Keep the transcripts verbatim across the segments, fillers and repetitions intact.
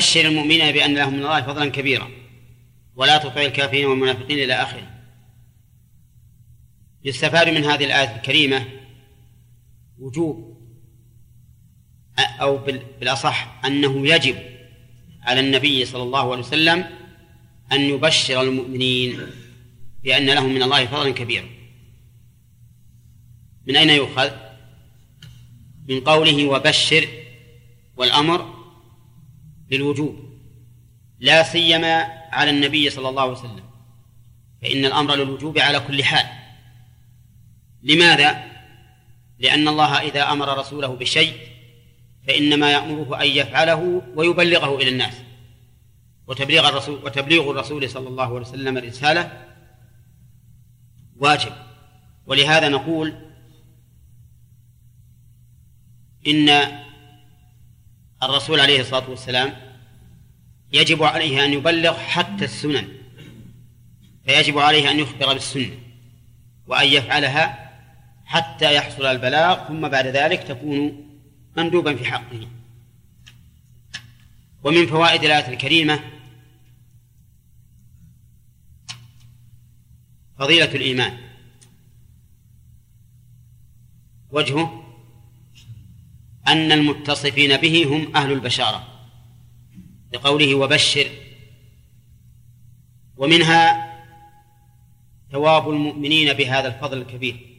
وبشر المؤمنين بأن لهم من الله فضلا كبيرا ولا تطع الكافرين والمنافقين إلى آخره. يستفاد من هذه الآية الكريمة وجوب، أو بالأصح أنه يجب على النبي صلى الله عليه وسلم أن يبشر المؤمنين بأن لهم من الله فضلا كبيرا. من أين يؤخذ؟ من قوله وبشر، والأمر للوجوب لا سيما على النبي صلى الله عليه وسلم، فإن الأمر للوجوب على كل حال. لماذا؟ لأن الله إذا أمر رسوله بشيء فإنما يأمره أن يفعله ويبلغه إلى الناس، وتبليغ الرسول, وتبليغ الرسول صلى الله عليه وسلم الرسالة واجب. ولهذا نقول إن الرسول عليه الصلاة والسلام يجب عليه أن يبلغ حتى السنن، فيجب عليه أن يخبر بالسنة وأن يفعلها حتى يحصل البلاغ، ثم بعد ذلك تكون مندوبا في حقه. ومن فوائد الآية الكريمة فضيلة الإيمان. وجهه أن المتصفين به هم أهل البشارة لقوله وبشر. ومنها ثواب المؤمنين بهذا الفضل الكبير،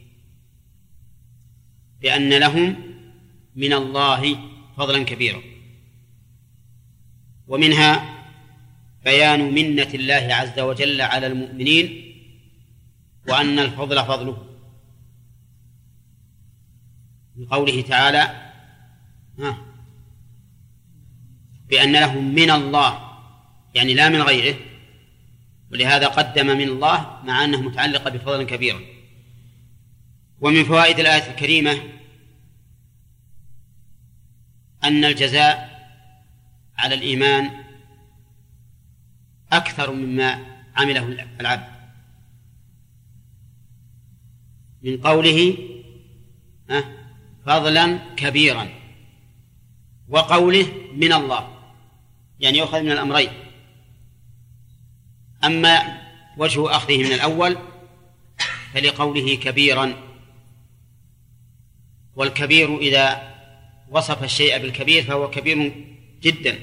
بأن لهم من الله فضلا كبيرا. ومنها بيان منة الله عز وجل على المؤمنين وأن الفضل فضله، بقوله تعالى بأن لهم من الله، يعني لا من غيره، ولهذا قدم من الله مع أنه متعلقة بفضل كبير. ومن فوائد الآية الكريمة أن الجزاء على الإيمان أكثر مما عمله العبد، من قوله فضلا كبيرا وقوله من الله، يعني يؤخذ من الأمرين. أما وجه أخذه من الأول فلقوله كبيرا، والكبير إذا وصف الشيء بالكبير فهو كبير جدا.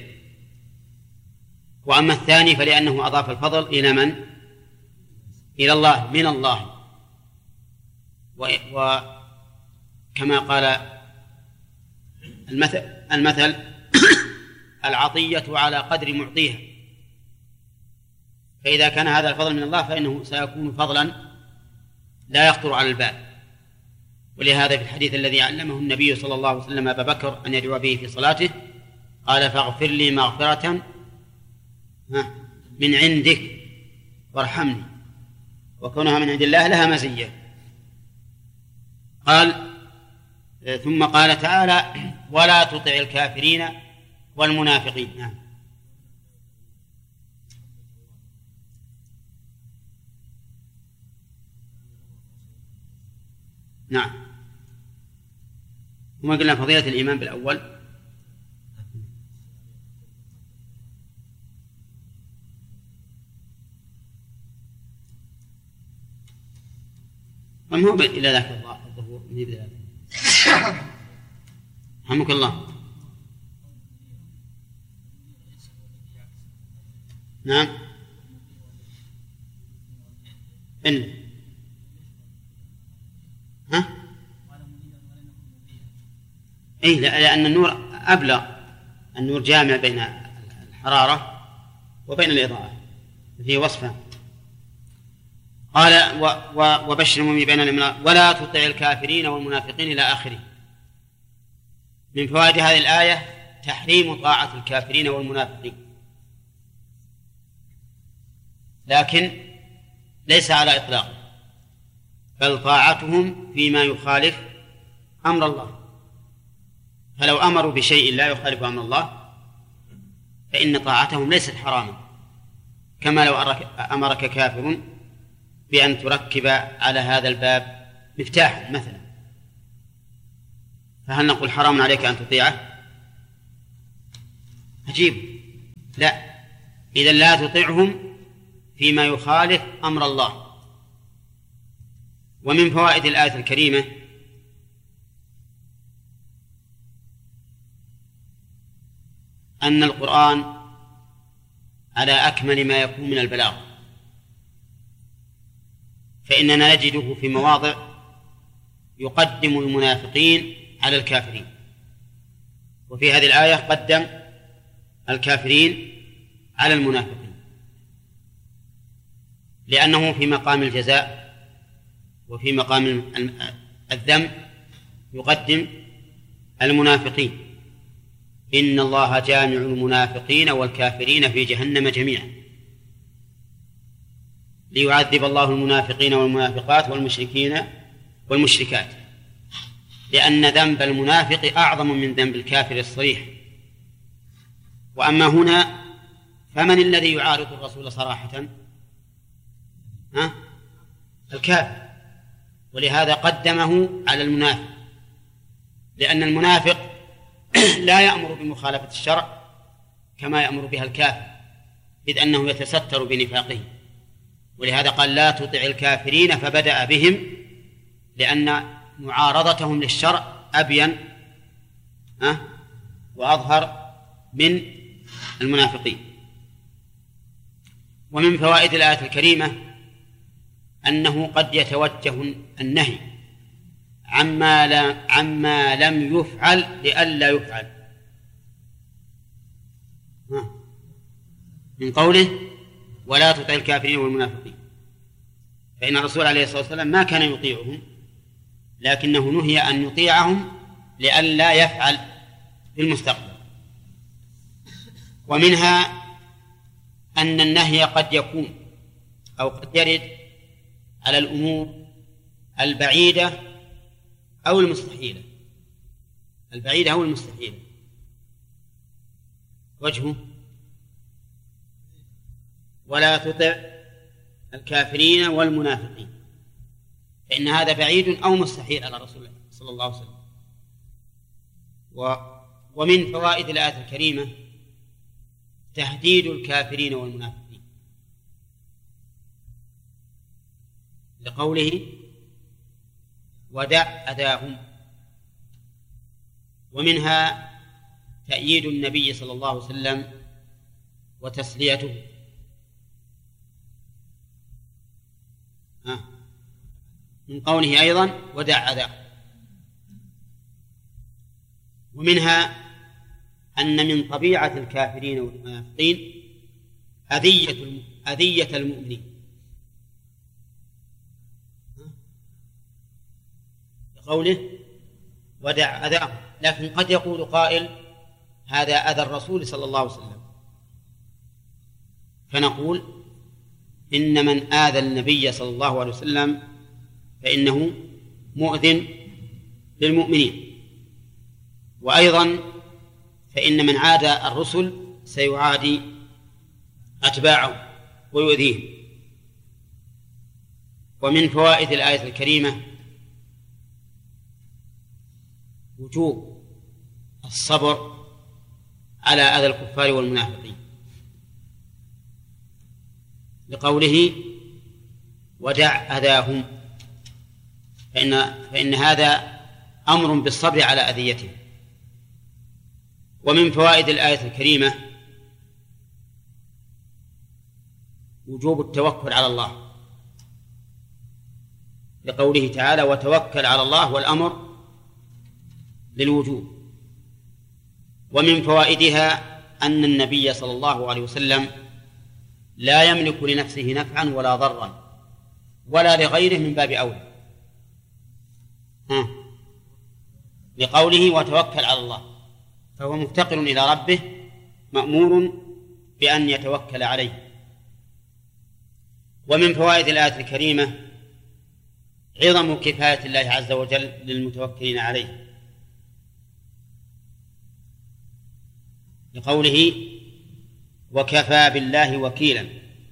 وأما الثاني فلأنه أضاف الفضل إلى من؟ إلى الله، من الله. وكما قال المثل, المثل العطية على قدر معطيها، فإذا كان هذا الفضل من الله فإنه سيكون فضلا لا يخطر على البال. ولهذا في الحديث الذي علمه النبي صلى الله عليه وسلم أبا بكر أن يدعو به في صلاته قال فاغفر لي مغفرة من عندك وارحمني، وكونها من عند الله لها مزية. قال ثم قال تعالى ولا تطع الكافرين والمنافقين. نعم. نعم. وما قلنا فضيلة الإيمان بالأول أم هو إلى ذاك الظهور من ذلك. رحمك الله. نعم. إن ها إيه، لأن النور أبلغ، النور جامع بين الحرارة وبين الإضاءة فيه وصفه. قال وبشر المؤمنين بين المنافقين ولا تطع الكافرين والمنافقين إلى آخره. من فوائد هذه الآية تحريم طاعة الكافرين والمنافقين، لكن ليس على إطلاق، بل طاعتهم فيما يخالف أمر الله. فلو أمروا بشيء لا يخالف أمر الله فإن طاعتهم ليست حراما، كما لو أمرك كافر بأن تركب على هذا الباب مفتاح مثلا، فهل نقول حرام عليك أن تطيعه؟ عجيب. لا، إذا لا تطعهم فيما يخالف أمر الله. ومن فوائد الآية الكريمة أن القرآن على أكمل ما يكون من البلاغ، فإننا نجده في مواضع يقدم المنافقين على الكافرين، وفي هذه الآية قدم الكافرين على المنافقين، لأنه في مقام الجزاء وفي مقام الذم يقدم المنافقين. إن الله جامع المنافقين والكافرين في جهنم جميعا ليعذب الله المنافقين والمنافقات والمشركين والمشركات، لأن ذنب المنافق أعظم من ذنب الكافر الصريح. وأما هنا فمن الذي يعارض الرسول صراحة؟ ها؟ الكافر، ولهذا قدمه على المنافق، لأن المنافق لا يأمر بمخالفة الشرع كما يأمر بها الكافر، إذ أنه يتستر بنفاقه، ولهذا قال لا تطع الكافرين، فبدأ بهم لأن معارضتهم للشرع أبين أه؟ وأظهر من المنافقين. ومن فوائد الآية الكريمة أنه قد يتوجه النهي عما, لا عما لم يفعل لئلا يفعل، من قوله ولا تطع الكافرين والمنافقين، فإن الرسول عليه الصلاة والسلام ما كان يطيعهم، لكنه نهي أن يطيعهم لئلا يفعل في المستقبل. ومنها أن النهي قد يكون أو قد يرد على الأمور البعيدة أو المستحيلة، البعيدة أو المستحيلة. وجهه ولا تطع الكافرين والمنافقين، فإن هذا بعيد أو مستحيل على رسول الله صلى الله عليه وسلم. و ومن فوائد الآية الكريمة تهديد الكافرين والمنافقين، لقوله ودع أذاهم. ومنها تأييد النبي صلى الله عليه وسلم وتسليته، آه. من قوله أيضا ودع أذاهم. ومنها أن من طبيعة الكافرين والمنافقين أذية أذية المؤمنين، قوله ودع أذاهم. لكن قد يقول قائل هذا أذى الرسول صلى الله عليه وسلم، فنقول إن من آذى النبي صلى الله عليه وسلم فإنه مؤذن للمؤمنين، وأيضا فإن من عادى الرسل سيعادي أتباعه ويؤذيهم. ومن فوائد الآية الكريمة وجوب الصبر على أذى الكفار والمنافقين، لقوله ودع أذاهم، فإن, فإن هذا أمر بالصبر على أذيتهم. ومن فوائد الآية الكريمة وجوب التوكل على الله، لقوله تعالى وتوكل على الله، والأمر للوجوب. ومن فوائدها أن النبي صلى الله عليه وسلم لا يملك لنفسه نفعا ولا ضرا ولا لغيره من باب أولى، لقوله وتوكل على الله، فهو مفتقر إلى ربه مأمور بأن يتوكل عليه. ومن فوائد الآية الكريمة عظم كفاية الله عز وجل للمتوكلين عليه، لقوله وكفى بالله وكيلا،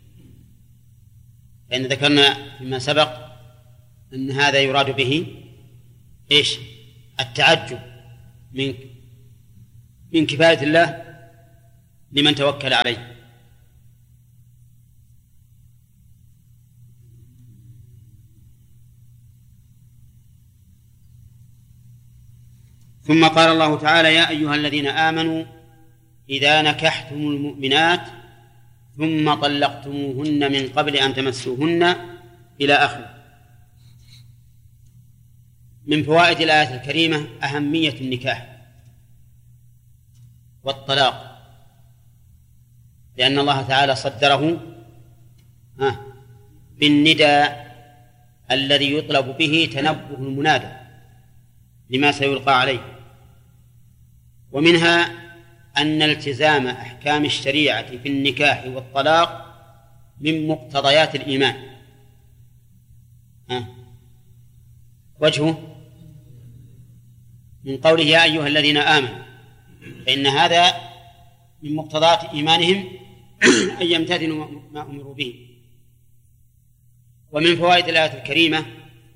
فإن ذكرنا فيما سبق أن هذا يراد به إيش؟ التعجب من من كفاية الله لمن توكل عليه. ثم قال الله تعالى: يا أيها الذين آمنوا إذا نكحتم المؤمنات ثم طلقتموهن من قبل أن تمسوهن إلى آخره. من فوائد الآية الكريمة أهمية النكاح والطلاق، لأن الله تعالى صدره بالنداء الذي يطلب به تنبه المنادى لما سيلقى عليه. ومنها أن التزام أحكام الشريعة في النكاح والطلاق من مقتضيات الإيمان. أه. وجهه من قوله: يا أيها الذين آمنوا، فإن هذا من مقتضيات إيمانهم أن يمتثلوا ما أمروا به. ومن فوائد الآية الكريمة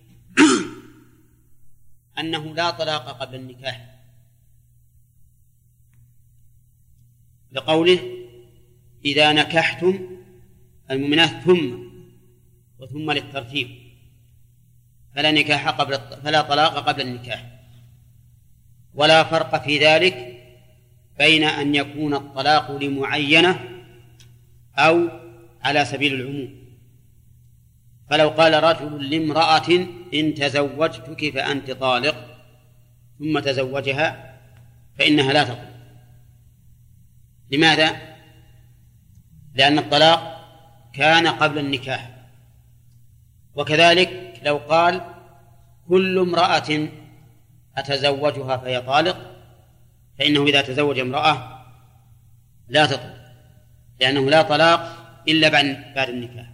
أنه لا طلاق قبل النكاح، لقوله: إذا نكحتم المؤمنات ثم، وثم للترتيب، فلا نكاح قبل فلا طلاق قبل النكاح. ولا فرق في ذلك بين أن يكون الطلاق لمعينة أو على سبيل العموم. فلو قال رجل لامرأة: إن تزوجتك فأنت طالق، ثم تزوجها، فإنها لا تطلق. لماذا؟ لأن الطلاق كان قبل النكاح. وكذلك لو قال: كل امرأة أتزوجها فهي طالق، فإنه إذا تزوج امرأة لا تطلق، لأنه لا طلاق إلا بعد النكاح.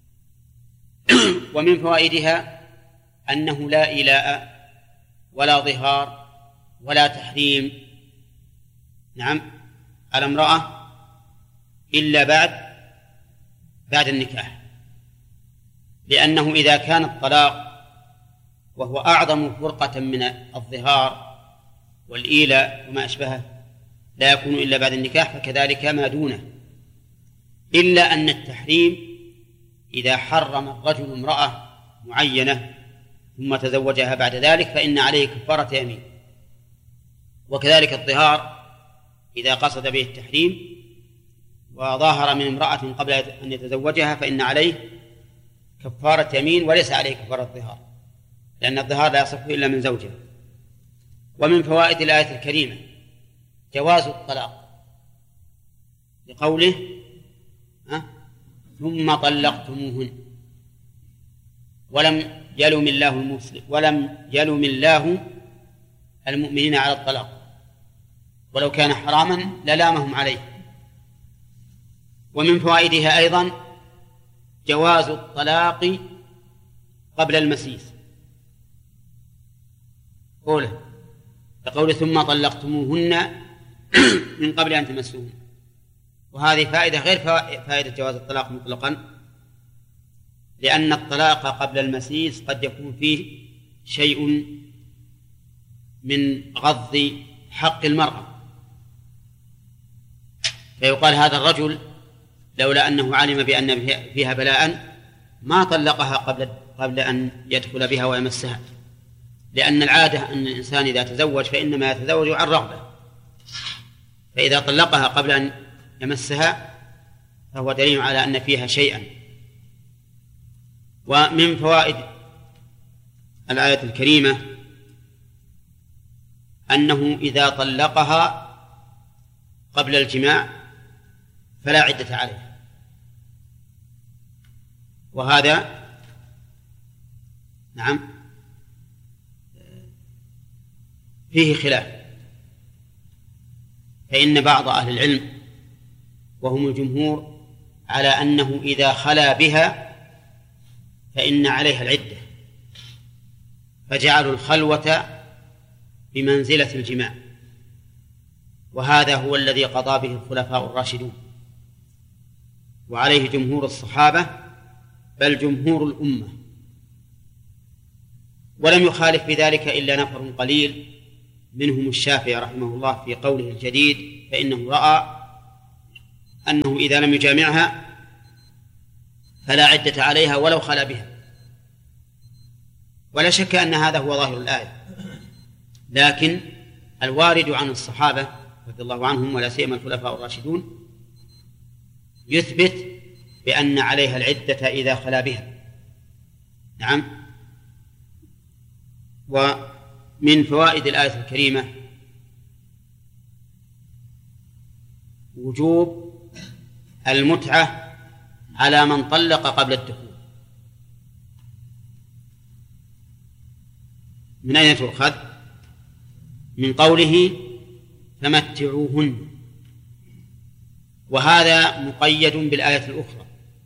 ومن فوائدها أنه لا إيلاء ولا ظهار ولا تحريم نعم على امرأة إلا بعد بعد النكاح، لأنه إذا كان الطلاق وهو أعظم فرقة من الظهار والإيلاء وما أشبهه لا يكون إلا بعد النكاح، فكذلك ما دونه. إلا أن التحريم إذا حرم الرجل امرأة معينة ثم تزوجها بعد ذلك فإن عليه كفارة يمين. وكذلك الظهار إذا قصد به التحريم وظاهر من امرأة قبل أن يتزوجها فإن عليه كفارة يمين وليس عليه كفارة ظهار، لأن الظهار لا يصح إلا من زوجه. ومن فوائد الآية الكريمة جواز الطلاق لقوله: أه؟ ثم طلقتموهن، ولم يلم الله المسلم ولم يلم الله المؤمنين على الطلاق، ولو كان حراما للامهم عليه. ومن فوائدها أيضا جواز الطلاق قبل المسيس، قوله لقوله: ثم طلقتموهن من قبل أن تمسوهن. وهذه فائدة غير فائدة جواز الطلاق مطلقا، لأن الطلاق قبل المسيس قد يكون فيه شيء من غض حق المرأة، فيقال هذا الرجل لولا أنه علم بأن فيها بلاء ما طلقها قبل قبل أن يدخل بها ويمسها، لأن العادة أن الإنسان إذا تزوج فإنما يتزوج عن رغبة، فإذا طلقها قبل أن يمسها فهو دليل على أن فيها شيئا. ومن فوائد الآية الكريمة أنه إذا طلقها قبل الجماع فلا عدة عليه، وهذا نعم فيه خلاف، فإن بعض أهل العلم وهم الجمهور على أنه إذا خلا بها فإن عليها العدة، فجعلوا الخلوة بمنزلة الجماع، وهذا هو الذي قضى به الخلفاء الراشدون، وعليه جمهور الصحابة بل جمهور الأمة. ولم يخالف بذلك إلا نفر قليل منهم الشافعي رحمه الله في قوله الجديد: فإنه رأى أنه إذا لم يجامعها فلا عدة عليها ولو خلا بها، ولا شك أن هذا هو ظاهر الآية. لكن الوارد عن الصحابة رضي الله عنهم ولا سيما الخلفاء الراشدون يثبت بأن عليها العدة إذا خلا بها. نعم. ومن فوائد الآية الكريمة وجوب المتعة على من طلق قبل الدخول. من أين تؤخذ؟ من قوله فمتعوهن، وهذا مقيد بالآية الأخرى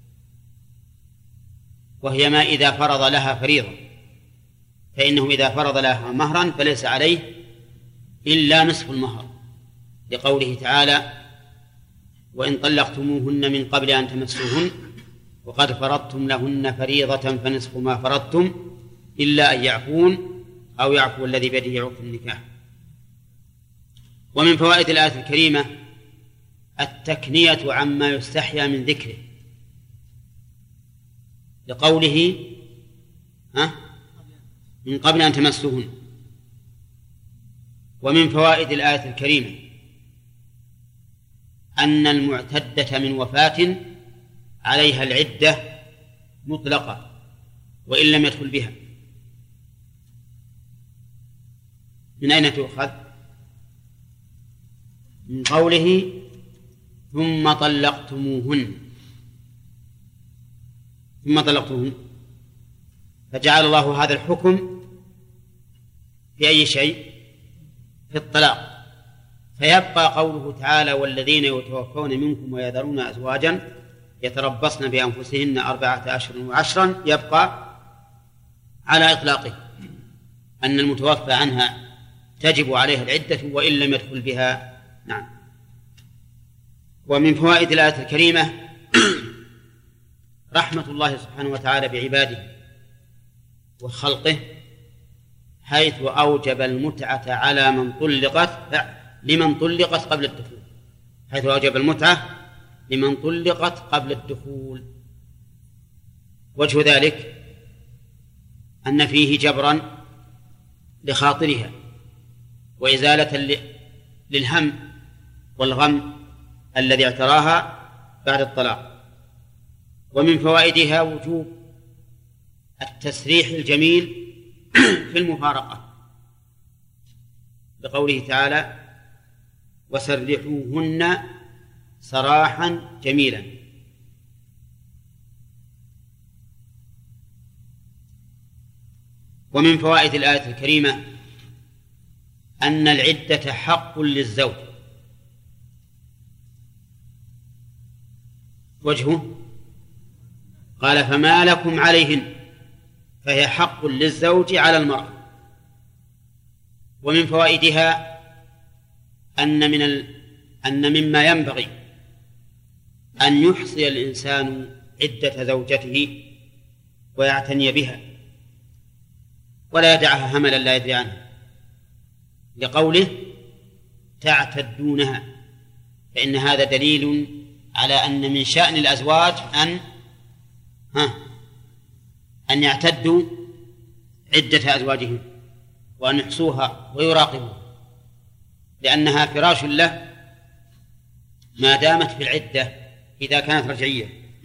وهي ما إذا فرض لها فريضة، فإنه إذا فرض لها مهرا فليس عليه إلا نصف المهر، لقوله تعالى وإن طلقتموهن من قبل أن تمسوهن وقد فرضتم لهن فريضة فنصف ما فرضتم إلا أن يعفون أو يعفو الذي بيده عقد النكاح. ومن فوائد الآية الكريمة التكنية عما يستحيا من ذكره، لقوله ها من قبل أن تمسوهن. ومن فوائد الآية الكريمة أن المعتدة من وفاة عليها العدة مطلقة وإن لم يدخل بها. من أين تؤخذ؟ من قوله ثم طلقتموهن ثم طلقتموهن، فجعل الله هذا الحكم في أي شيء؟ في الطلاق. فيبقى قوله تعالى والذين يتوفون منكم ويذرون أزواجا يتربصن بأنفسهن أربعة أشهر وعشرا، يبقى على إطلاقه أن المتوفى عنها تجب عليها العدة وإن لم يدخل بها. نعم. ومن فوائد الآية الكريمة رحمة الله سبحانه وتعالى بعباده وخلقه، حيث أوجب المتعة على من طلقت لمن طلقت قبل الدخول، حيث أوجب المتعة لمن طلقت قبل الدخول. وجه ذلك أن فيه جبرا لخاطرها وإزالة للهم والغم الذي اعتراها بعد الطلاق. ومن فوائدها وجوب التسريح الجميل في المفارقة، بقوله تعالى وسرحوهن سراحا جميلا. ومن فوائد الآية الكريمة أن العدة حق للزوج. وجهه قال فما لكم عليهن، فهي حق للزوج على المرأة. ومن فوائدها أن من ال... أن مما ينبغي أن يحصي الإنسان عدة زوجته ويعتني بها ولا يدعها هملا لا يدري عنها، لقوله تعتدونها، فإن هذا دليل على أن من شأن الأزواج أن ها أن يعتدوا عدة أزواجهم وأن يحصوها ويراقبوها، لأنها فراش له ما دامت في العدة إذا كانت رجعية.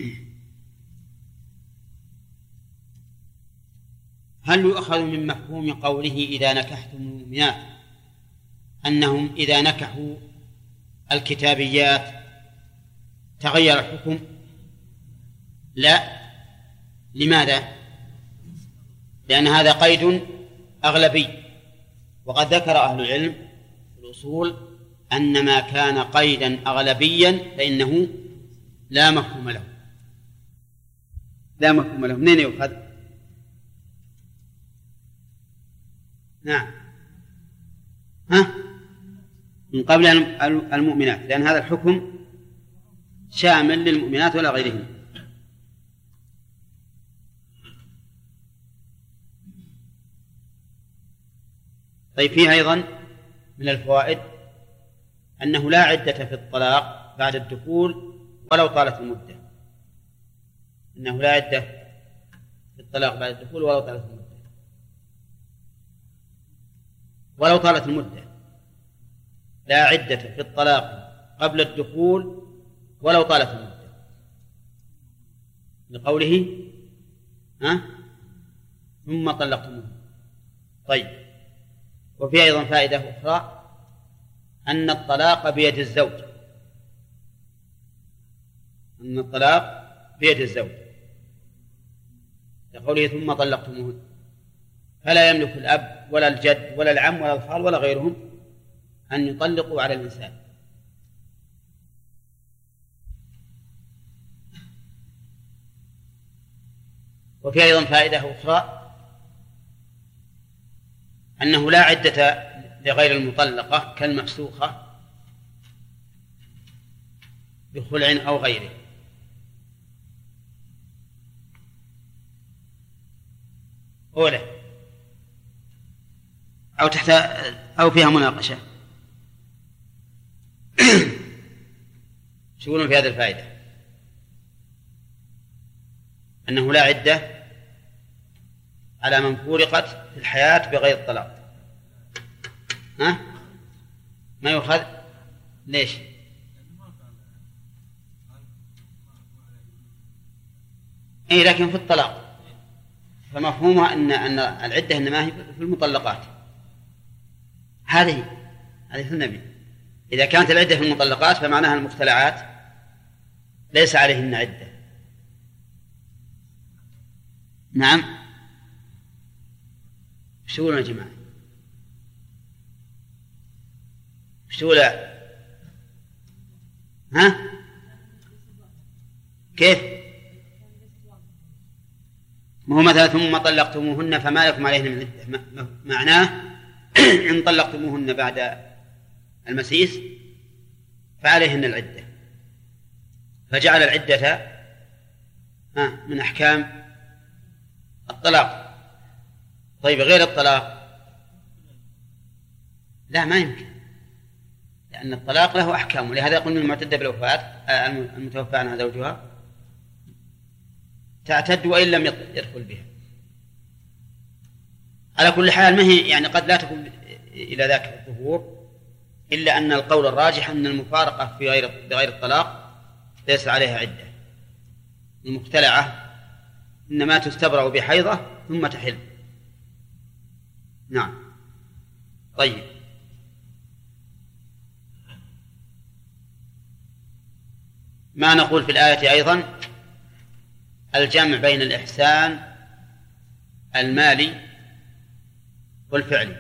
هل يؤخذ من مفهوم قوله إذا نكحتم المؤمنات أنهم إذا نكحوا الكتابيات تغير الحكم؟ لا. لماذا؟ لأن هذا قيد أغلبي، وقد ذكر أهل العلم في الأصول أن ما كان قيدا أغلبيا فإنه لا مفهوم له. لا مفهوم له. منين يؤخذ؟ نعم ها من قبل المؤمنات، لأن هذا الحكم شامل للمؤمنات ولا غيرهم. طيب فيها أيضا من الفوائد أنه لا عدة في الطلاق بعد الدخول ولو طالت المدة، إنه لا عدة في الطلاق بعد الدخول ولو طالت المدة، ولو طالت المدة لا عدة في الطلاق قبل الدخول ولو طالت المدة، لقوله ها ثم طلقتموه. طيب، وفي أيضا فائدة أخرى أن الطلاق بيد الزوج، أن الطلاق بيد الزوج لقوله ثم طلقتموه، فلا يملك الأب ولا الجد ولا العم ولا الخال ولا غيرهم أن يطلقوا على الإنسان. وفي أيضا فائدة أخرى أنه لا عدة لغير المطلقة كالمفسوخة بخلع أو غيره. أولى أو تحت أو فيها مناقشة. شو يقولون في هذه الفائدة؟ أنه لا عدة على من فورقت في الحياة بغير الطلاق. ها؟ ما يؤخذ؟ ليش؟ أي لكن في الطلاق، فمفهومها أن أن العدة إنما هي في المطلقات. هذه هذه في النبي. إذا كانت العدة في المطلقات فمعناها المختلعات ليس عليهن عدة. نعم، شو يقولون يا جماعة؟ شو لا؟ ها؟ كيف؟ ما هو مثلا ثم طلقتموهن فما لكم عليهن من عدة، معناه إن طلقتموهن بعد المسيس فعليهن العدة، فجعل العدة من أحكام الطلاق. طيب غير الطلاق لا، ما يمكن، لأن الطلاق له أحكام، ولهذا قلنا المعتدة بالوفاة المتوفى عنها زوجها تعتد وإن لم يدخل بها. على كل حال ما هي يعني قد لا تكون إلى ذاك الظهور، إلا أن القول الراجح أن المفارقة في غير بغير الطلاق ليس عليها عدة. المختلعة إنما تستبرأ بحيضة ثم تحل. نعم. طيب، ما نقول في الآية أيضا الجمع بين الإحسان المالي والفعلي.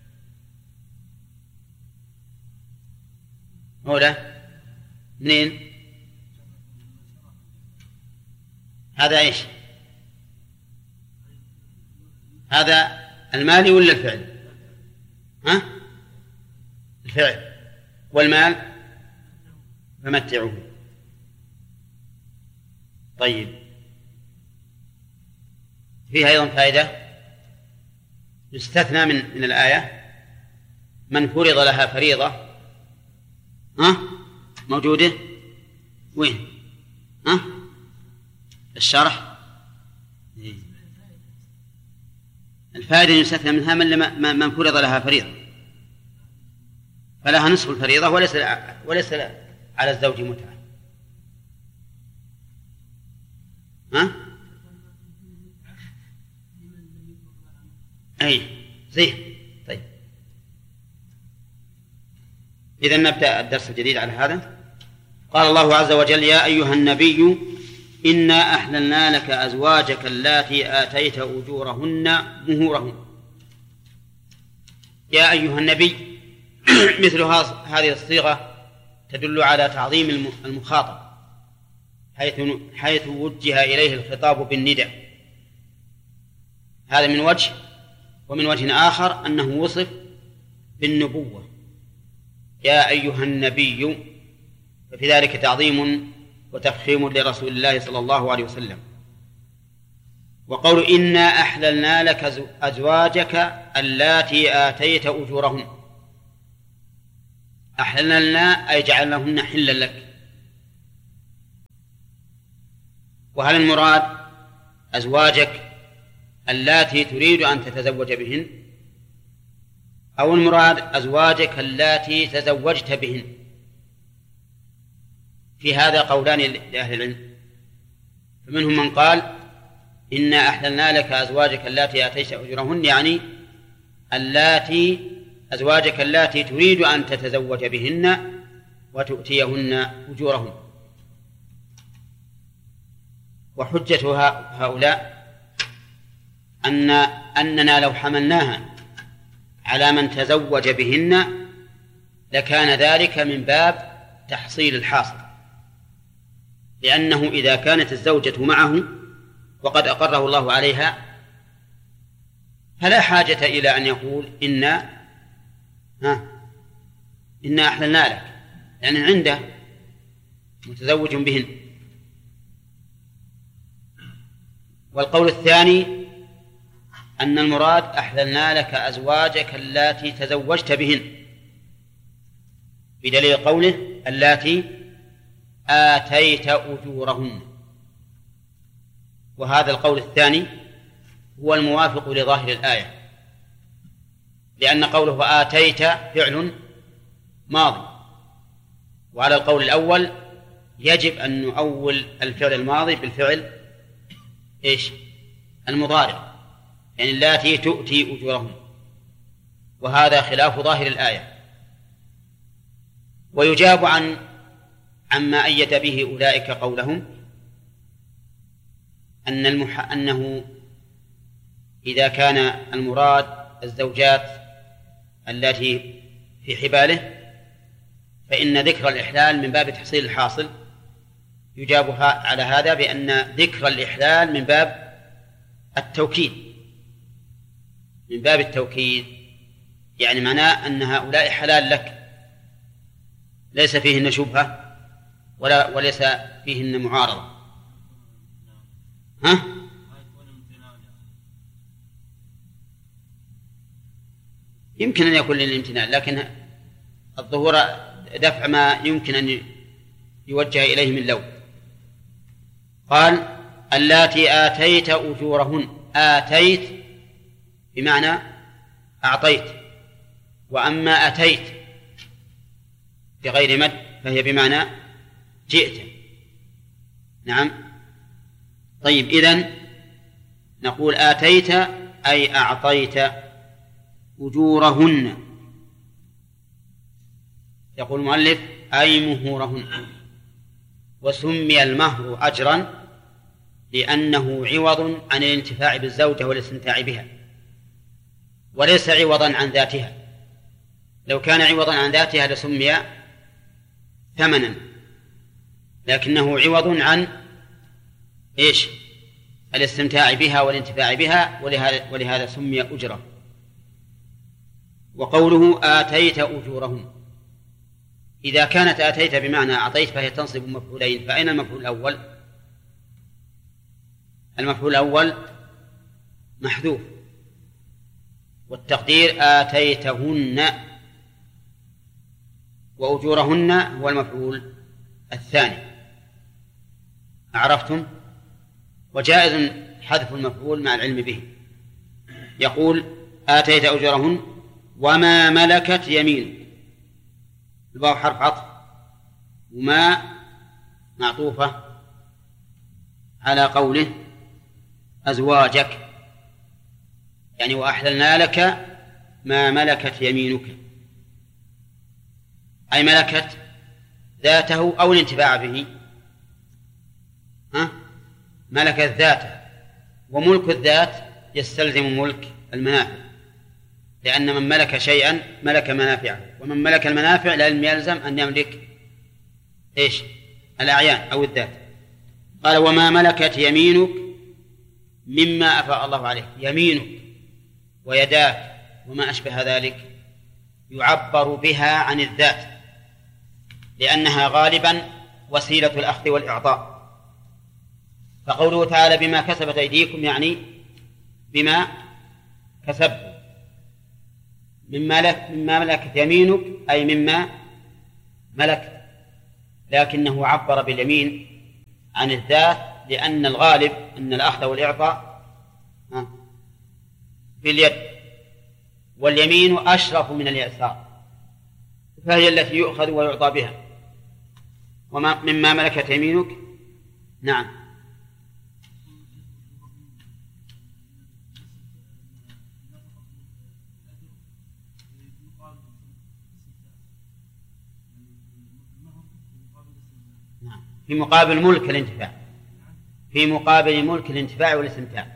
أولا منين؟ هذا إيش؟ هذا المالي ولا الفعل؟ ها؟ الفعل. والمال فمتعوه. طيب، فيها أيضا فائدة يستثنى من من الآية من فرض لها فريضة. ها؟ موجودة وين؟ ها؟ الشرح. الفائدة يستثنى منها من من فرض لها فريضة، فلها نصف الفريضة وليس وليس على الزوج متعة. ها؟ أي زين. طيب، إذن نبدأ الدرس الجديد على هذا. قال الله عز وجل: يا أيها النبي إنا أحللنا لك أزواجك اللاتي آتيت أجورهن مهورهن. يا أيها النبي مثل هذه الصيغة تدل على تعظيم المخاطب، حيث حيث وجه إليه الخطاب بالنداء. هذا من وجه، ومن وجه آخر أنه وصف بالنبوة. يا أيها النبي، ففي ذلك تعظيم وتفخيم لرسول الله صلى الله عليه وسلم. وقول إنا أحللنا لك أزواجك اللاتي آتيت أجورهن، أحللنا أي جعلناهن حلا لك، وهل المراد أزواجك اللاتي تريد أن تتزوج بهن، أو المراد أزواجك اللاتي تزوجت بهن؟ في هذا قولان لأهل العلم، فمنهم من قال إنا أحللنا لك أزواجك اللاتي آتيت أجورهن، يعني اللاتي أزواجك اللاتي تريد أن تتزوج بهن وتؤتيهن أجورهن. وحجة هؤلاء أن أننا لو حملناها على من تزوج بهن لكان ذلك من باب تحصيل الحاصل، لأنه إذا كانت الزوجة معه وقد أقره الله عليها فلا حاجة إلى أن يقول إنا ها إنا أحللنا لك، لأن يعني عنده متزوج بهن. والقول الثاني أن المراد أحللنا لك أزواجك اللاتي تزوجت بهن، بدليل قوله اللاتي آتيت أجورهن. وهذا القول الثاني هو الموافق لظاهر الآية، لأن قوله آتيت فعل ماضي، وعلى القول الأول يجب أن نؤول الفعل الماضي بالفعل إيش؟ المضارع، يعني اللاتي تؤتي أجورهن، وهذا خلاف ظاهر الآية. ويجاب عن عما أيد به أولئك قولهم أن المح... أنه إذا كان المراد الزوجات التي في حباله فإن ذكر الإحلال من باب تحصيل الحاصل. يجابها على هذا بأن ذكر الإحلال من باب التوكيد، من باب التوكيد، يعني معناه أن هؤلاء حلال لك، ليس فيهن شبهة ولا وليس فيهن معارضة. ها؟ يمكن أن يكون للامتنان، لكن الظهور دفع ما يمكن أن يوجه إليه من لو. قال اللاتي آتيت أجورهن، آتيت بمعنى أعطيت، وأما أتيت بغير مد فهي بمعنى جئت. نعم. طيب، إذن نقول آتيت أي أعطيت أجورهن. يقول المؤلف أي مهورهن. وسمي المهر أجرا لأنه عوض عن الانتفاع بالزوجة والاستمتاع بها، وليس عوضا عن ذاتها. لو كان عوضا عن ذاتها لسمي ثمنا، لكنه عوض عن إيش؟ الاستمتاع بها والانتفاع بها، ولهذا, ولهذا سمي أجرا. وقوله آتيت أجورهم، إذا كانت آتيت بمعنى أعطيت فهي تنصب مفعولين، فأين المفعول الأول؟ المفعول الأول محذوف، والتقدير آتيتهن، وأجورهن هو المفعول الثاني. أعرفتم؟ وجائز حذف المفعول مع العلم به. يقول آتيت أجورهن وما ملكت يمينك، الواو حرف عطف، وما معطوفة على قوله أزواجك، يعني وأحللنا لك ما ملكت يمينك، أي ملكت ذاته أو الانتفاع به. ها؟ ملكت ذاته، وملك الذات يستلزم ملك المنافع، لأن من ملك شيئا ملك منافعه، ومن ملك المنافع لازم يلزم أن يملك إيش؟ الأعيان أو الذات. قال وما ملكت يمينك مما أفاء الله عليك. يمينك ويداك وما أشبه ذلك يعبر بها عن الذات، لأنها غالبا وسيلة الأخذ والإعطاء. فقوله تعالى بما كسبت أيديكم يعني بما كسبت، مما ملك مما ملكت يمينك أي مما ملكت، لكنه عبر باليمين عن الذات لأن الغالب أن الأخذ والإعطاء في اليد، واليمين أشرف من اليسار، فهي التي يؤخذ ويعطى بها. وما مما ملكت يمينك. نعم. نعم في مقابل ملك الانتفاع، في مقابل ملك الانتفاع والاستمتاع.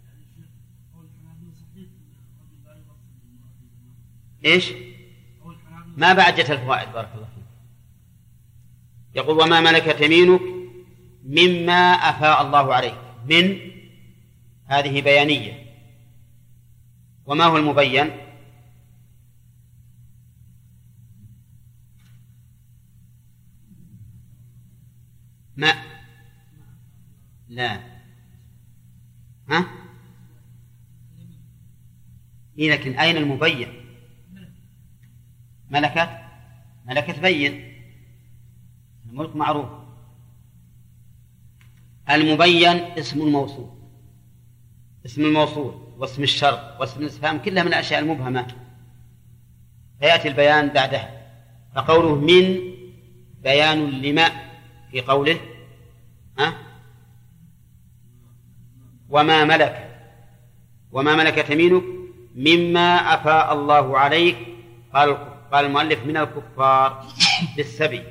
إيش؟ ما بعجت الفوائد بارك الله فيك. يقول وما ملكت يمينك مما أفاء الله عليك. من هذه بيانية. وما هو المبين؟ ما لا ها إيه، لكن أين المبين؟ ملكت ملكت بين، الملك معروف. المبين اسم الموصول، اسم الموصول واسم الشرط واسم الاستفهام كلها من الأشياء المبهمة، فيأتي البيان بعدها. فقوله من بيان لما في قوله ها وما ملك وما ملكت يمينك مما أفاء الله عليك. قال قال المؤلف من الكفار بالسبي.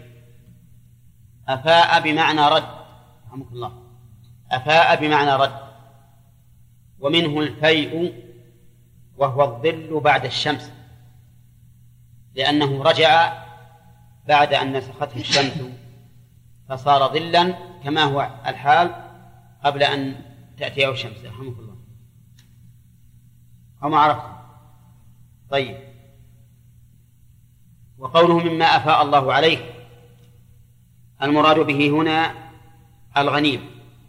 أفاء بمعنى رد، رحمك الله، أفاء بمعنى رد. ومنه الفيء وهو الظل بعد الشمس، لأنه رجع بعد أن نسخته الشمس فصار ظلا كما هو الحال قبل أن تأتيه الشمس. رحمك الله. أو ما عرفت؟ طيب. وقوله مما أفاء الله عليه المراد به هنا الغنيمة،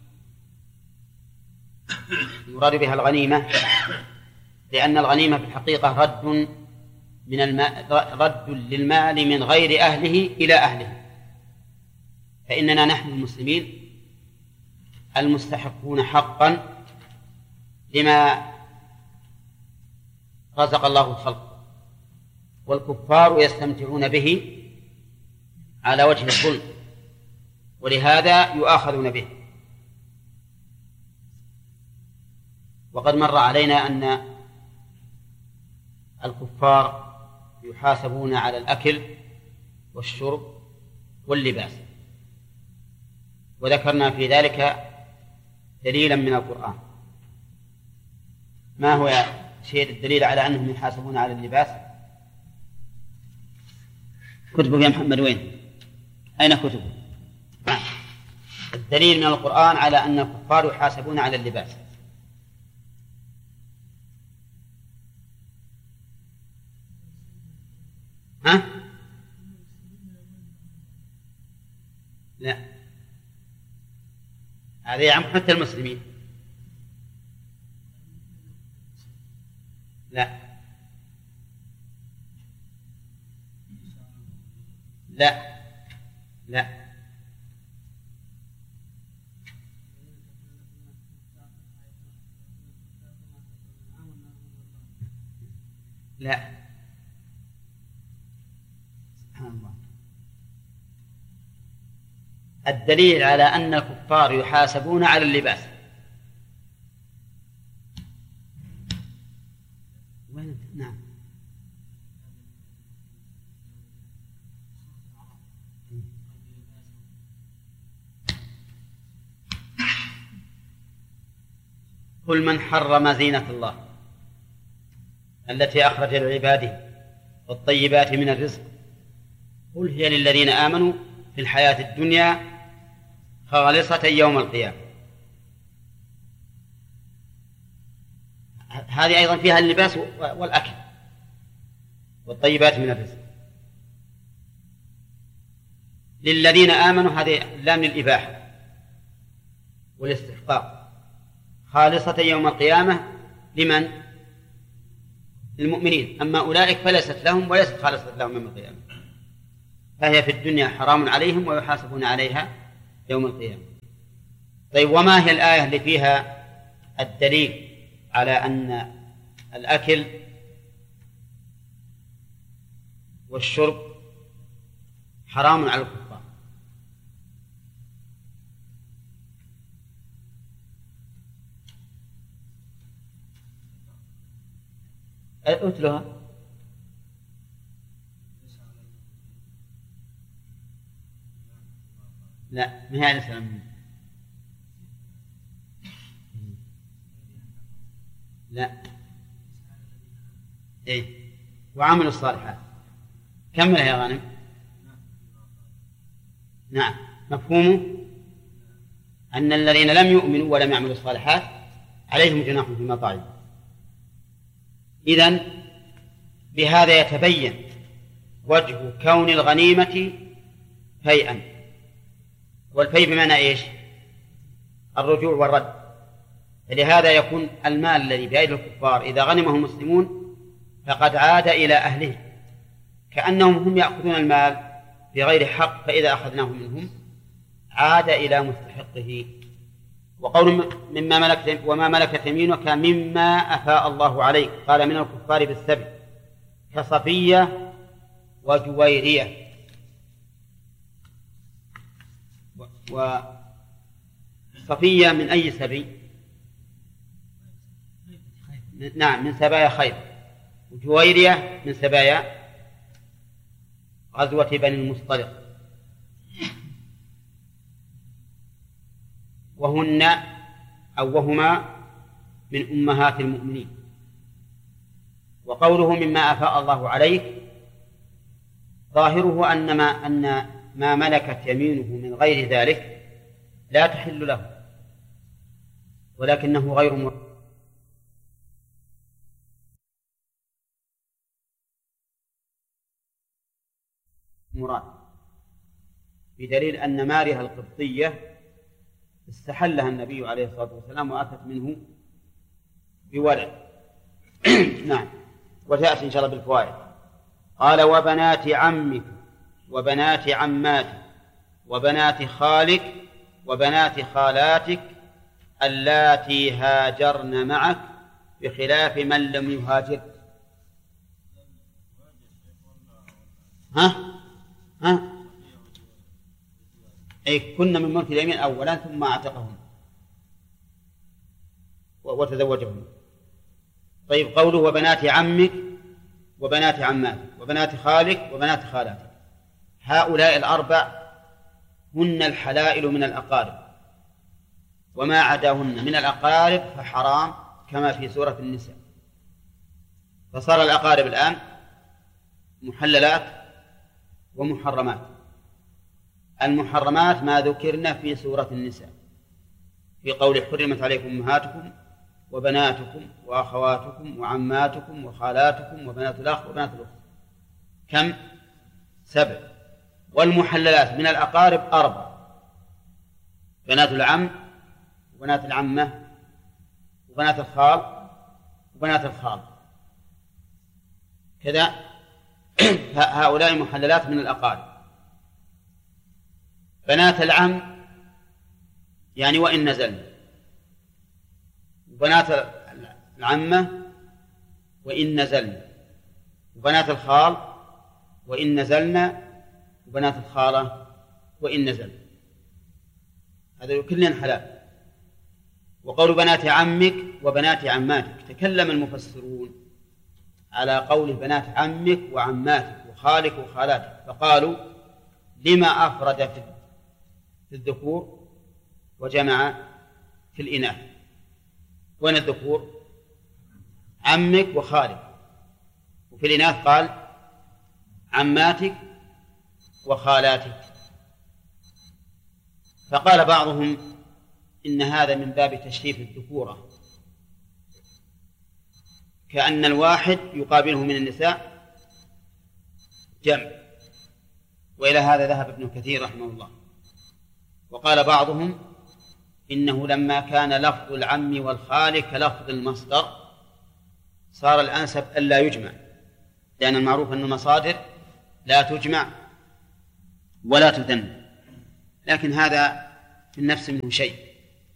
المراد بها الغنيمة، لأن الغنيمة في الحقيقة رد من الماء، رد للمال من غير أهله إلى أهله. فإننا نحن المسلمين المستحقون حقا لما رزق الله الخلق، والكفار يستمتعون به على وجه الظلم، ولهذا يؤاخذون به. وقد مر علينا أن الكفار يحاسبون على الأكل والشرب واللباس، وذكرنا في ذلك دليلا من القرآن. ما هو شيء الدليل على أنهم يحاسبون على اللباس؟ كتبه يا محمد وين؟ أين كتبه؟ الدليل من القرآن على أن الكفار يحاسبون على اللباس. ها؟ لا، هذا يعم حتى المسلمين. لا لا لا لا سبحان الله. الدليل على أن الكفار يحاسبون على اللباس. نعم. قل من حرم زينة الله التي أخرج لعباده والطيبات من الرزق قل هي للذين آمنوا في الحياة الدنيا خالصة يوم القيامة. هذه أيضا فيها اللباس والأكل والطيبات من الرزق. للذين آمنوا هذه اللام للإباحة والاستحقاق. خالصة يوم القيامة لمن؟ المؤمنين. أما أولئك فليست لهم وليست خالصة لهم يوم القيامة، فهي في الدنيا حرام عليهم ويحاسبون عليها يوم القيامة. طيب، وما هي الآية اللي فيها الدليل على أن الأكل والشرب حرام على الكفار؟ أتلها. لا، ما هي الإسلام. لا. إيه، وعملوا الصالحات. كملها يا غانم. نعم، مفهومه أن الذين لم يؤمنوا ولم يعملوا الصالحات عليهم جناح فيما طعموا. إذن بهذا يتبين وجه كون الغنيمة فيئا، والفيء بمعنى إيش؟ الرجوع والرد. فلهذا يكون المال الذي بأيدي الكفار إذا غنمه المسلمون فقد عاد إلى أهله، كأنهم هم يأخذون المال بغير حق، فإذا أخذناه منهم عاد إلى مستحقه. وقول مما ملكت وما ملكت يمينك مما أفاء الله عليك، قال من الكفار بالسبي كصفية وجويرية. وصفية من أي سبي؟ نعم، من سبايا خير. وجويرية من سبايا غزوة بني المصطلق. وهن أو وهما من أمهات المؤمنين. وقوله مما أفاء الله عليك ظاهره أن ما, أن ما ملكت يمينه من غير ذلك لا تحل له، ولكنه غير مراد، بدليل أن مارها القبطية استحلها النبي عليه الصلاة والسلام وأتت منه بولد. نعم، وتأتي إن شاء الله بالفوائد. قال وبنات عمك وبنات عماتك وبنات خالك وبنات خالاتك اللاتي هاجرن معك بخلاف من لم يهاجر. ها ها أي كنا من ملك اليمين أولا ثم أعتقهم وتزوجهم. طيب، قوله وبنات عمك وبنات عماتك وبنات خالك وبنات خالاتك، هؤلاء الأربع هن الحلائل من الأقارب، وما عداهن من الأقارب فحرام كما في سورة النساء. فصار الأقارب الآن محللات ومحرمات. المحرمات ما ذكرنا في سورة النساء في قول حرمت عليكم أمهاتكم وبناتكم وأخواتكم وعماتكم وخالاتكم وبنات الأخ وبنات الأخت، كم؟ سبع. والمحللات من الأقارب أربع: بنات العم وبنات العمة وبنات الخال وبنات الخال. كذا هؤلاء محللات من الأقارب. بنات العم يعني وإن نزلنا، وبنات العمة وإن نزلنا، وبنات الخال وإن نزلنا، وبنات الخالة وإن نزلنا. هذا كلهن حلال. وقول بنات عمك وبنات عماتك، تكلم المفسرون على قول بنات عمك وعماتك وخالك وخالاتك، فقالوا لما أفرد في الذكور وجمع في الإناث؟ وين الذكور؟ عمك وخالك، وفي الإناث قال عماتك وخالاتك. فقال بعضهم إن هذا من باب تشريف الذكورة، كأن الواحد يقابله من النساء جمع، وإلى هذا ذهب ابن كثير رحمه الله. وقال بعضهم إنه لما كان لفظ العم والخال كلفظ المصدر صار الأنسب ألا يجمع، لأن المعروف أن المصادر لا تجمع ولا تثنى، لكن هذا في النفس منه شيء،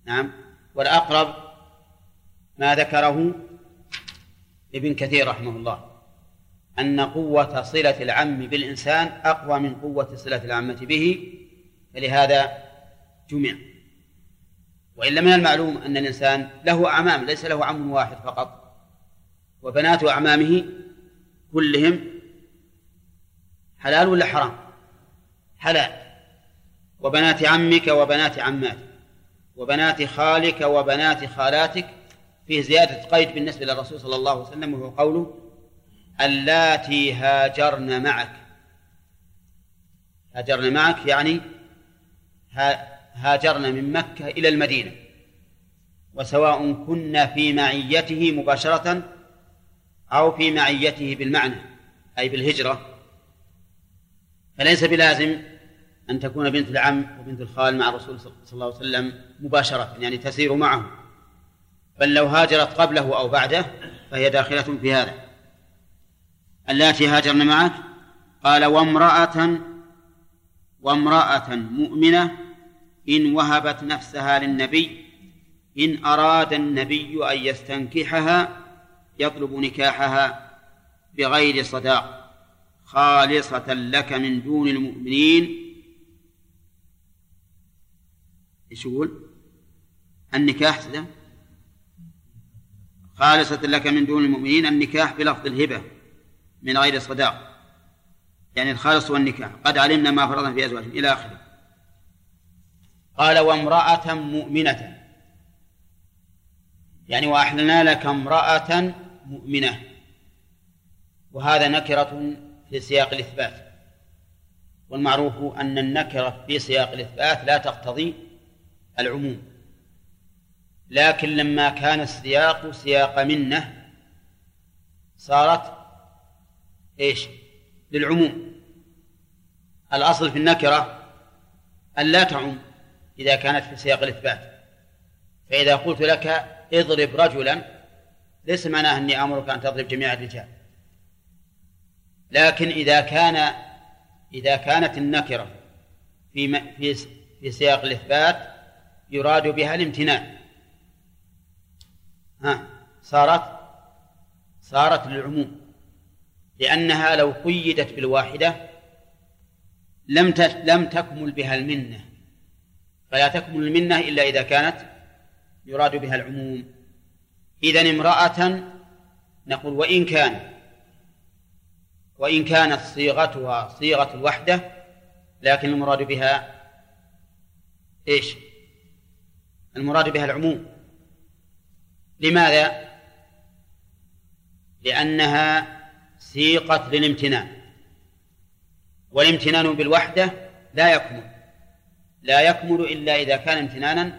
نعم. والأقرب ما ذكره ابن كثير رحمه الله أن قوة صلة العم بالإنسان أقوى من قوة صلة العمة به، فلهذا جمع. وإلا من المعلوم أن الإنسان له أعمام، ليس له عم واحد فقط، وبنات أعمامه كلهم حلال ولا حرام؟ حلال. وبنات عمك وبنات عماتك وبنات خالك وبنات خالاتك، فيه زيادة قيد بالنسبة للرسول صلى الله عليه وسلم، وهو قوله اللاتي هاجرن معك. هاجرن معك يعني هاجرن من مكة إلى المدينة، وسواء كنا في معيته مباشرة أو في معيته بالمعنى أي بالهجرة، فليس بلازم أن تكون بنت العم وبنت الخال مع الرسول صلى الله عليه وسلم مباشرة، يعني تسير معه، بل لو هاجرت قبله أو بعده فهي داخلة في هذا. اللاتي هاجرن معك، قال وامرأة وامرأة مؤمنة إن وهبت نفسها للنبي إن أراد النبي أن يستنكحها يطلب نكاحها بغير صداق خالصة لك من دون المؤمنين. إيش يقول؟ النكاح سده خالصة لك من دون المؤمنين، النكاح بلفظ الهبة من غير صداق، يعني الخالص والنكاح، قد علمنا ما فرضنا في أزواجهم إلى آخره. قال وامرأة مؤمنة، يعني وأحللنا لك امرأة مؤمنة، وهذا نكرة في سياق الإثبات، والمعروف أن النكرة في سياق الإثبات لا تقتضي العموم، لكن لما كان السياق سياق منة صارت إيش؟ للعموم. الأصل في النكرة أن لا تعم إذا كانت في سياق الإثبات، فإذا قلت لك اضرب رجلا ليس معناه أني أمرك أن تضرب جميع الرجال، لكن إذا كان إذا كانت النكرة في في في سياق الإثبات يراد بها الامتناع، ها صارت صارت للعموم، لأنها لو قيدت بالواحدة لم لم تكمل بها المنة، فلا تكمل المنة إلا إذا كانت يراد بها العموم. إذن امرأة نقول وإن كان وإن كانت صيغتها صيغة الوحدة، لكن المراد بها إيش؟ المراد بها العموم. لماذا؟ لأنها سيقت للامتنان، والامتنان بالوحدة لا يكمل لا يكمل إلا إذا كان امتنانا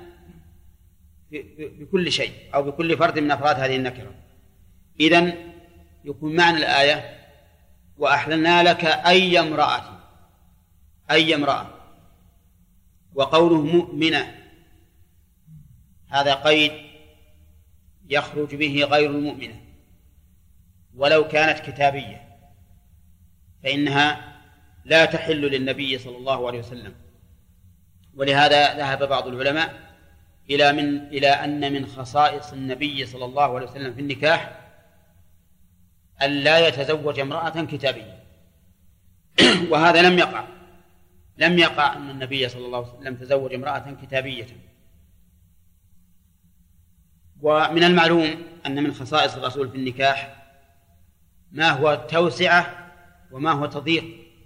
بكل شيء أو بكل فرد من أفراد هذه النكرة. إذن يكون معنى الآية وأحللنا لك أي امرأة أي امرأة، وقوله مؤمنة هذا قيد يخرج به غير المؤمنة، ولو كانت كتابية فإنها لا تحل للنبي صلى الله عليه وسلم. ولهذا ذهب بعض العلماء إلى من إلى أن من خصائص النبي صلى الله عليه وسلم في النكاح أن لا يتزوج امرأة كتابية وهذا لم يقع لم يقع أن النبي صلى الله عليه وسلم تزوج امرأة كتابية. ومن المعلوم أن من خصائص الرسول في النكاح ما هو التوسعة وما هو تضييق.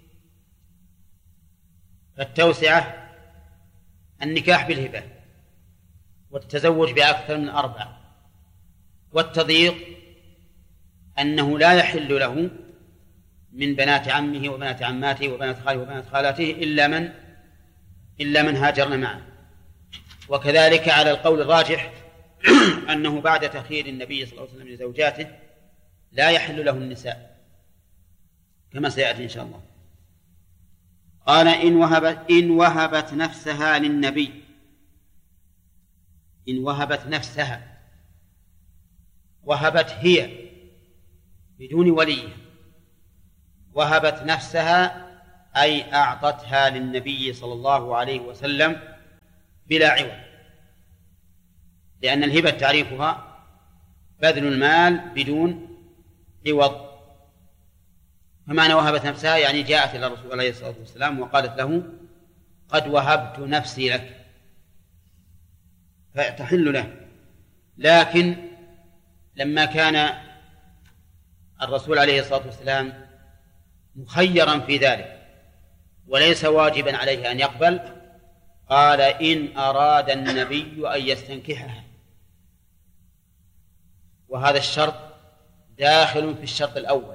فالتوسعة النكاح بالهبة والتزوج بأكثر من أربع، والتضييق أنه لا يحل له من بنات عمه وبنات عماته وبنات خاله وبنات خالاته إلا من إلا من هاجرن معه. وكذلك على القول الراجح أنه بعد تخيير النبي صلى الله عليه وسلم لزوجاته لا يحل له النساء كما سيأتي إن شاء الله. قال إن وهبت, إن وهبت نفسها للنبي إن وهبت نفسها، وهبت هي بدون ولي، وهبت نفسها أي أعطتها للنبي صلى الله عليه وسلم بلا عوض، لأن الهبة تعريفها بذل المال بدون عوض. فمعنى وهبت نفسها يعني جاءت إلى الرسول عليه الصلاة والسلام وقالت له قد وهبت نفسي لك فتحل له. لكن لما كان الرسول عليه الصلاة والسلام مخيرا في ذلك وليس واجبا عليه أن يقبل، قال إن أراد النبي أن يستنكحها، وهذا الشرط داخل في الشرط الأول.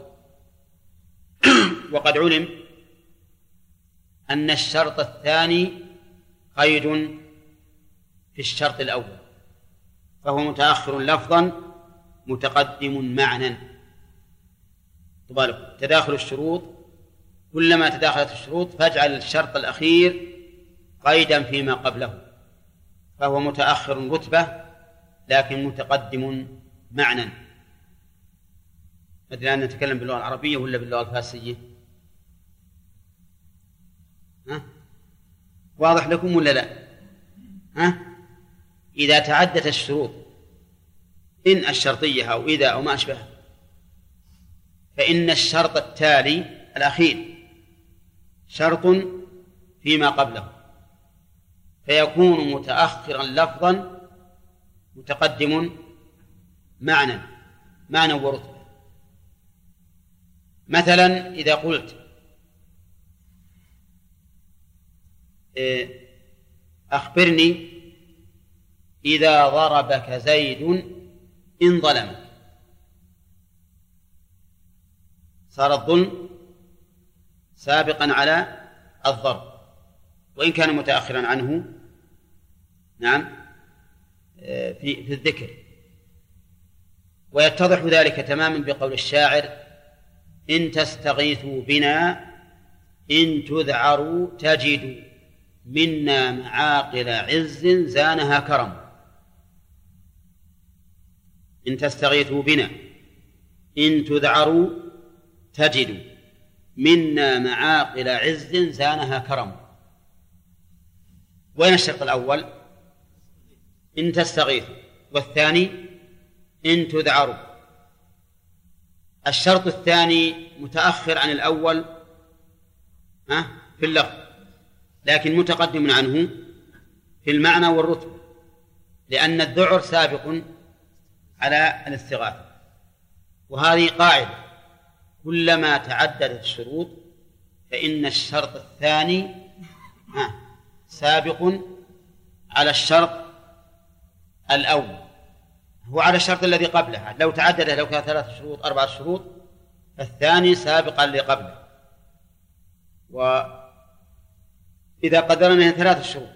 وقد علم أن الشرط الثاني قيد في الشرط الأول، فهو متأخر لفظا متقدم معنى. طبعا تداخل الشروط، كلما تداخلت الشروط فاجعل الشرط الأخير قيدا فيما قبله، فهو متأخر رتبة لكن متقدم معنى. أدري أن نتكلم باللغة العربية ولا باللغة الفارسية؟ ها؟ واضح لكم ولا لا؟ ها؟ إذا تعدت الشروط إن الشرطية أو إذا أو ما أشبهها، فإن الشرط التالي الأخير شرط فيما قبله، فيكون متأخرا لفظا متقدم معنى معنى ورتبة. مثلا إذا قلت أخبرني إذا ضربك زيد إن ظلمك، صار الظلم سابقا على الضرب وإن كان متأخرا عنه نعم في في الذكر. ويتضح ذلك تماما بقول الشاعر إن تستغيثوا بنا إن تذعروا تجدوا منا معاقل عز زانها كرم. إن تستغيثوا بنا إن تذعروا تجدوا منا معاقل عز زانها كرم. وين الشرط الأول؟ إن تستغيثوا، والثاني إن تذعروا. الشرط الثاني متأخر عن الأول في اللفظ لكن متقدم عنه في المعنى والرتبة، لأن الذعر سابق على الاستغاثة. وهذه قاعدة كلما تعددت الشروط فإن الشرط الثاني سابق على الشرط الأول، هو على الشرط الذي قبلها. لو تعدد لو كان ثلاث شروط أربعة شروط فالثاني سابق على اللي قبله. وإذا قدرنا ثلاث شروط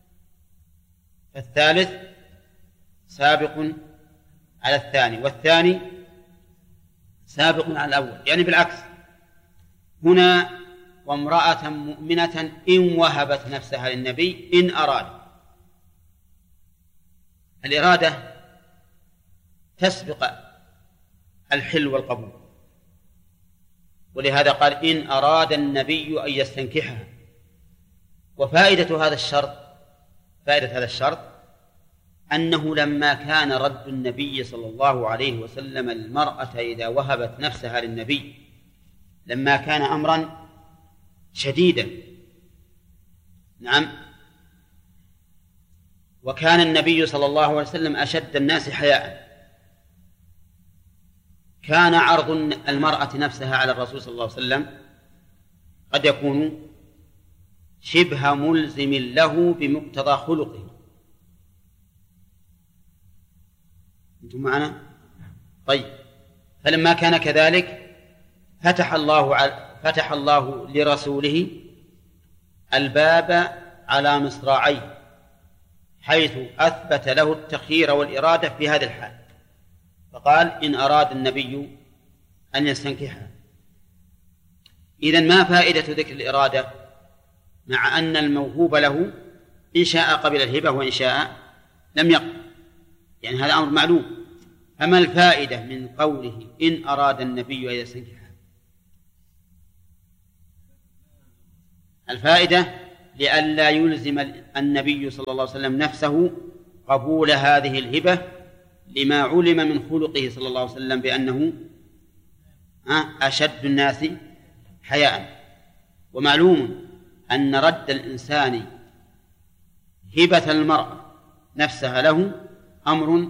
فالثالث سابق على الثاني والثاني سابق على الأول، يعني بالعكس. هنا وامرأة مؤمنة إن وهبت نفسها للنبي إن أراد، الإرادة تسبق الحل والقبول، ولهذا قال إن أراد النبي أن يستنكحها. وفائدة هذا الشرط فائدة هذا الشرط أنه لما كان رد النبي صلى الله عليه وسلم المرأة إذا وهبت نفسها للنبي لما كان أمرا شديدا، نعم، وكان النبي صلى الله عليه وسلم أشد الناس حياء، كان عرض المرأة نفسها على الرسول صلى الله عليه وسلم قد يكون شبه ملزم له بمقتضى خلقه. أنتم معنا؟ طيب، فلما كان كذلك فتح الله فتح الله لرسوله الباب على مصراعيه، حيث أثبت له التخيير والإرادة في هذا الحال، فقال إن أراد النبي أن يستنكحها. إذن ما فائدة ذكر الإرادة مع أن الموهوب له إن شاء قبل الهبة وإن شاء لم يقبل، يعني هذا أمر معلوم. فما الفائدة من قوله إن أراد النبي أن يستنكحها؟ الفائدة لئلا يلزم النبي صلى الله عليه وسلم نفسه قبول هذه الهبة لما علم من خلقه صلى الله عليه وسلم بأنه أشد الناس حياء. ومعلوم أن رد الإنسان هبة المرأة نفسها له أمر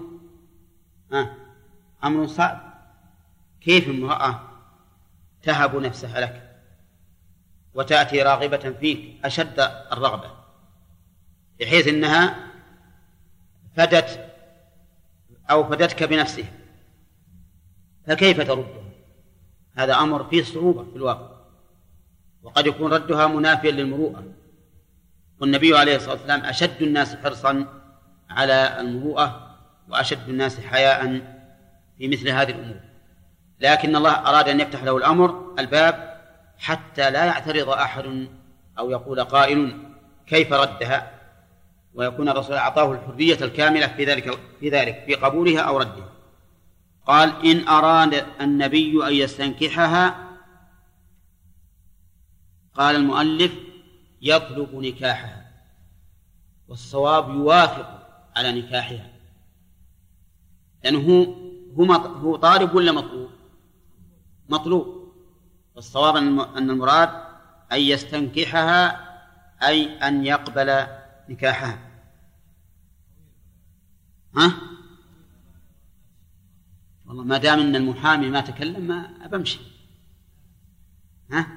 أمر صعب. كيف امرأة تهب نفسها لك وتأتي راغبة فيك أشد الرغبة بحيث أنها فدت أو فدتك بنفسها، فكيف تردها؟ هذا أمر فيه صعوبة في الواقع، وقد يكون ردها منافيا للمروءة. والنبي عليه الصلاة والسلام أشد الناس حرصا على المروءة وأشد الناس حياء في مثل هذه الأمور، لكن الله أراد أن يفتح له الأمر الباب حتى لا يعترض أحد أو يقول قائل كيف ردها، ويكون الرسول أعطاه الحرية الكاملة في ذلك في ذلك في قبولها أو ردها. قال إن أراد النبي أن يستنكحها، قال المؤلف يطلب نكاحها، والصواب يوافق على نكاحها، لأنه هو طالب ولا مطلوب؟ مطلوب. والصواب أن المراد أن يستنكحها أي أن يقبل نكاحها. ها؟ والله ما دام أن المحامي ما تكلم ما أبمشي. ها؟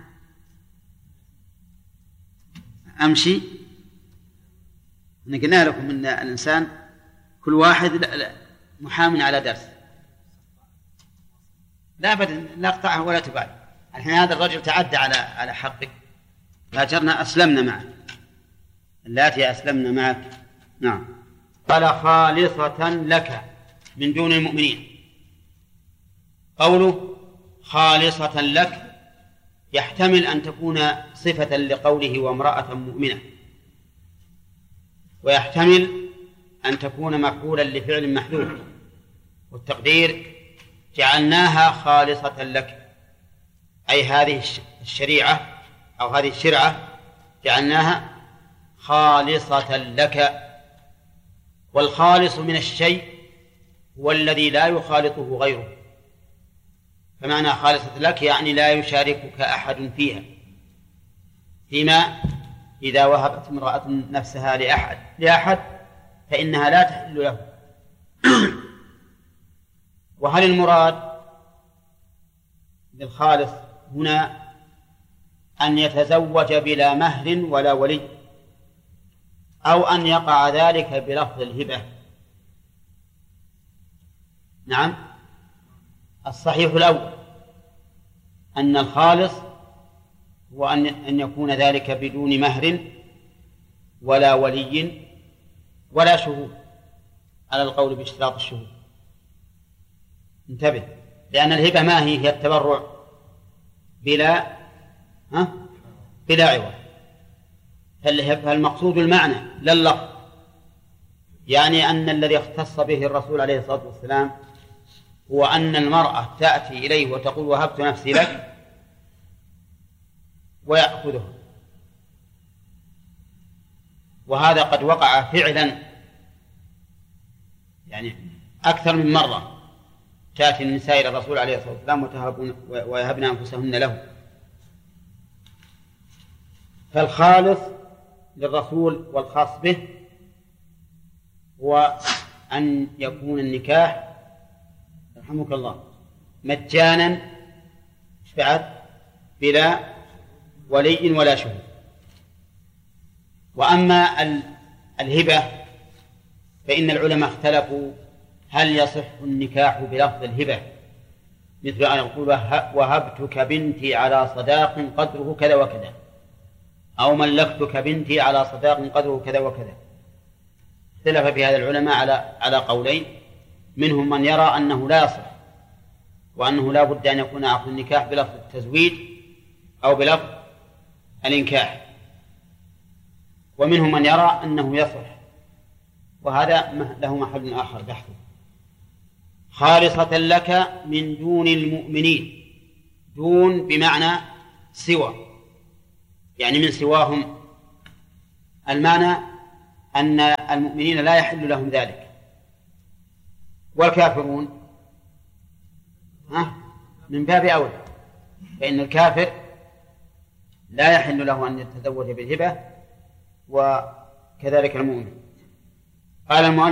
أمشي. قلنا لكم أن الإنسان كل واحد لا لا محامي على درس، لا أبدا لا اقطعه ولا تبالي. الحين هذا الرجل تعدى على على حقك، هاجرنا أسلمنا معك، اللاتي أسلمنا معك. نعم. قال خالصة لك من دون المؤمنين. قوله خالصة لك يحتمل أن تكون صفة لقوله وامرأة مؤمنة، ويحتمل أن تكون مفعولا لفعل محذوف، والتقدير جعلناها خالصة لك، أي هذه الشريعة أو هذه الشرعة جعلناها خالصة لك. والخالص من الشيء هو الذي لا يخالطه غيره، فمعنى خالصة لك يعني لا يشاركك أحد فيها، فيما إذا وهبت امرأة نفسها لأحد لأحد فإنها لا تحل له. وهل المراد بالخالص هنا أن يتزوج بلا مهر ولا ولي، أو أن يقع ذلك بلفظ الهبة؟ نعم، الصحيح الأول أن الخالص هو أن يكون ذلك بدون مهر ولا ولي ولا شهود، على القول باشتراط الشهود. انتبه، لأن الهبة ما هي؟ هي التبرع بلا ها بلا عوض، فالمقصود المعنى لا اللفظ. يعني أن الذي اختص به الرسول عليه الصلاة والسلام هو أن المرأة تأتي إليه وتقول وهبت نفسي لك ويأخذه. وهذا قد وقع فعلا، يعني أكثر من مرة تأتي النساء إلى الرسول عليه الصلاة والسلام ويهبن أنفسهن له. فالخالص للرسول والخاص به هو أن يكون النكاح رحمك الله مجانا بعد بلا ولي ولا شهود. وأما الهبة فإن العلماء اختلفوا هل يصح النكاح بلفظ الهبة، مثل أن يقول وهبتك بنتي على صداق قدره كذا وكذا، أو ملكتك بنتي على صداق قدره كذا وكذا. اختلف في هذا العلماء على على قولين، منهم من يرى أنه لا يصح وأنه لا بد أن يكون عقد النكاح بلفظ التزويج أو بلفظ الإنكاح، ومنهم من يرى أنه يصح، وهذا له محل آخر بحثه. خالصة لك من دون المؤمنين، دون بمعنى سوى، يعني من سواهم. المعنى أن المؤمنين لا يحل لهم ذلك، والكافرون ها من باب أولى، فإن الكافر لا يحل له أن يتزوج بالهبة وكذلك المؤمن. قال المؤلف